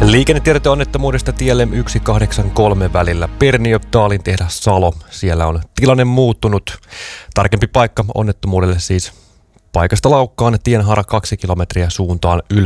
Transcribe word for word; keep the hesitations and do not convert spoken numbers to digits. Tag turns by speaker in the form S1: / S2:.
S1: Liikennetiedote onnettomuudesta tielle yksi kahdeksan kolme välillä Perniö, Taalin tehdas, Salo. Siellä on tilanne muuttunut. Tarkempi paikka onnettomuudelle siis paikasta Laukkaan tienhaara kaksi kilometriä suuntaan ylös.